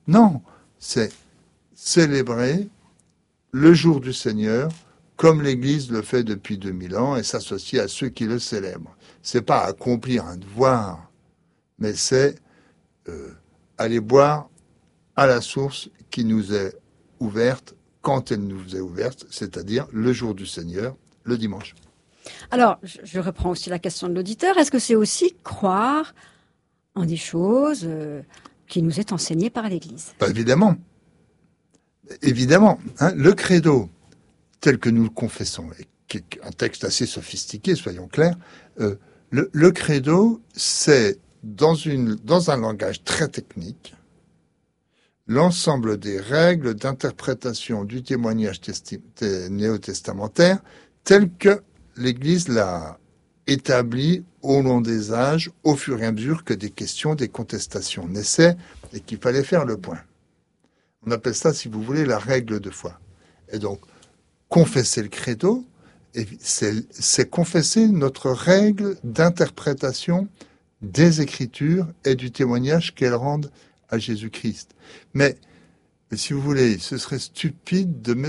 Non, c'est célébrer le jour du Seigneur, comme l'Église le fait depuis 2000 ans, et s'associer à ceux qui le célèbrent. C'est pas accomplir un devoir, mais c'est aller boire à la source qui nous est ouverte quand elle nous est ouverte, c'est-à-dire le jour du Seigneur, le dimanche. Alors, je reprends aussi la question de l'auditeur. Est-ce que c'est aussi croire en des choses qui nous est enseignées par l'Église? Bah, évidemment. Évidemment. Hein, le credo, tel que nous le confessons, et qui est un texte assez sophistiqué, soyons clairs, le credo, c'est, dans un langage très technique, l'ensemble des règles d'interprétation du témoignage néo-testamentaire tel que l'Église l'a établi au long des âges, au fur et à mesure que des questions, des contestations naissaient et qu'il fallait faire le point. On appelle ça, si vous voulez, la règle de foi. Et donc, confesser le credo, c'est confesser notre règle d'interprétation des Écritures et du témoignage qu'elles rendent à Jésus-Christ. Mais si vous voulez, ce serait stupide de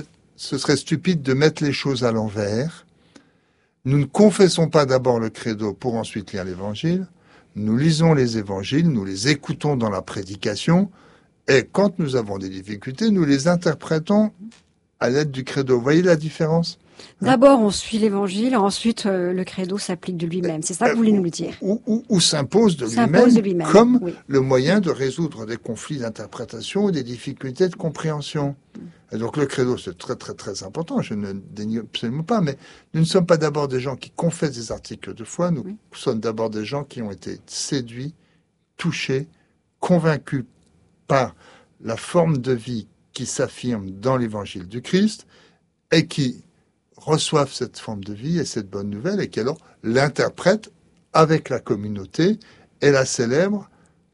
mettre les choses à l'envers. Nous ne confessons pas d'abord le credo pour ensuite lire l'Évangile. Nous lisons les Évangiles, nous les écoutons dans la prédication, et quand nous avons des difficultés, nous les interprétons à l'aide du credo. Vous voyez la différence ? D'abord, on suit l'Évangile, ensuite le credo s'applique de lui-même. C'est ça que vous voulez nous le dire. Ou s'impose de lui-même, comme le moyen de résoudre des conflits d'interprétation ou des difficultés de compréhension. Et donc le credo, c'est très très très important, je ne dénie absolument pas, mais nous ne sommes pas d'abord des gens qui confessent des articles de foi, nous sommes d'abord des gens qui ont été séduits, touchés, convaincus par la forme de vie qui s'affirme dans l'Évangile du Christ et qui reçoivent cette forme de vie et cette bonne nouvelle et qui alors l'interprètent avec la communauté et la célèbrent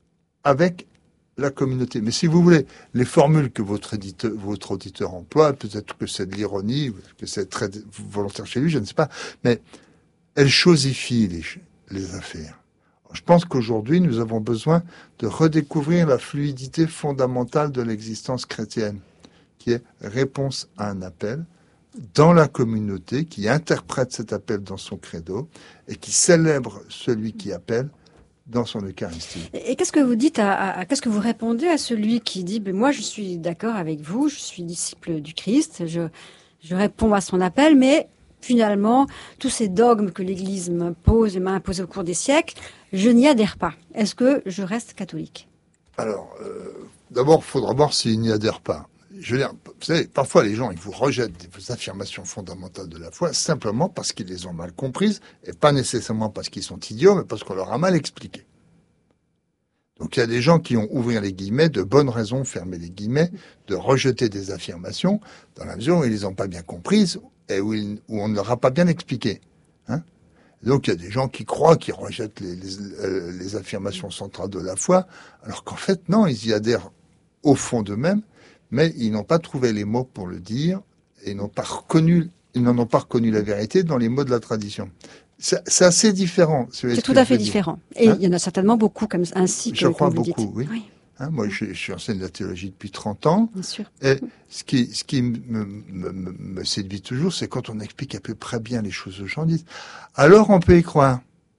avec la communauté. Mais si vous voulez, les formules que votre auditeur emploie, peut-être que c'est de l'ironie, que c'est très volontaire chez lui, je ne sais pas, mais elles chosifient les affaires. Je pense qu'aujourd'hui, nous avons besoin de redécouvrir la fluidité fondamentale de l'existence chrétienne, qui est réponse à un appel, dans la communauté, qui interprète cet appel dans son credo et qui célèbre celui qui appelle dans son Eucharistie. Et qu'est-ce que vous dites qu'est-ce que vous répondez à celui qui dit moi je suis d'accord avec vous, je suis disciple du Christ, je réponds à son appel, mais finalement tous ces dogmes que l'Église m'a imposés au cours des siècles, je n'y adhère pas. Est-ce que je reste catholique? Alors, d'abord, il faudra voir s'il n'y adhère pas. Je veux dire, vous savez, parfois les gens, ils vous rejettent des affirmations fondamentales de la foi simplement parce qu'ils les ont mal comprises et pas nécessairement parce qu'ils sont idiots, mais parce qu'on leur a mal expliqué. Donc il y a des gens qui ont, ouvrir les guillemets, de bonnes raisons, fermer les guillemets, de rejeter des affirmations dans la mesure où ils les ont pas bien comprises et où on ne leur a pas bien expliqué. Hein ? Donc il y a des gens qui croient, qui rejettent les affirmations centrales de la foi, alors qu'en fait, non, ils y adhèrent au fond d'eux-mêmes, mais ils n'ont pas trouvé les mots pour le dire, et ils n'en ont pas reconnu la vérité dans les mots de la tradition. C'est assez différent. C'est tout à fait différent. Et il y en a certainement beaucoup comme ainsi que je crois vous beaucoup, dites. Oui. Hein, moi, je enseigne la théologie depuis 30 ans. Bien sûr. Et ce qui me séduit toujours, c'est quand on explique à peu près bien les choses aux gens, disent alors on peut y croire.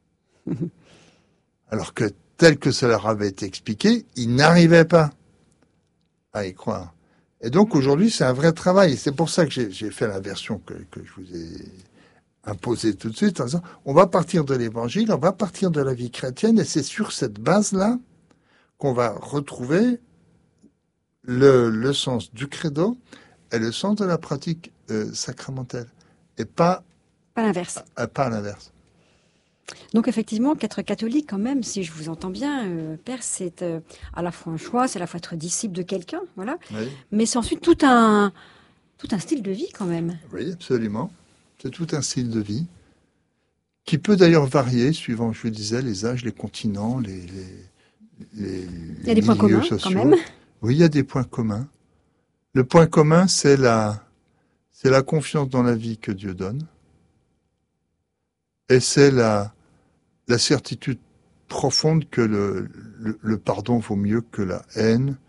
Alors que tel que ça leur avait été expliqué, ils n'arrivaient pas à y croire. Et donc aujourd'hui, c'est un vrai travail. Et c'est pour ça que j'ai fait la version que je vous ai imposée tout de suite, en disant on va partir de l'Évangile, on va partir de la vie chrétienne, et c'est sur cette base-là qu'on va retrouver le sens du credo et le sens de la pratique sacramentelle, et pas l'inverse. Pas l'inverse. Donc effectivement, qu'être catholique quand même, si je vous entends bien, Père, c'est à la fois un choix, c'est à la fois être disciple de quelqu'un, voilà. Oui. Mais c'est ensuite tout un style de vie quand même. Oui, absolument. C'est tout un style de vie qui peut d'ailleurs varier suivant, je vous disais, les âges, les continents, il y a des points communs sociaux. Quand même. Oui, il y a des points communs. Le point commun, c'est la confiance dans la vie que Dieu donne. Et c'est la certitude profonde que le pardon vaut mieux que la haine,